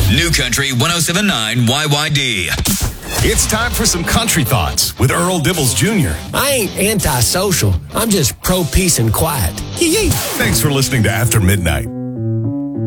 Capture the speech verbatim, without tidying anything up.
New Country one oh seven point nine Y Y D. It's time for some country thoughts with Earl Dibbles Junior I ain't antisocial. I'm just pro-peace and quiet. Yee-yee. Thanks for listening to After Midnight.